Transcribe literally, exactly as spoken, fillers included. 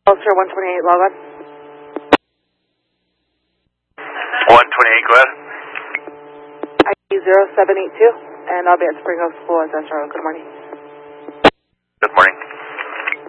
Ulster one twenty-eight, log on. one twenty-eight, go ahead. I D zero seven eight two, and I'll be at Spring Oak School at S R O. Good morning. Good morning.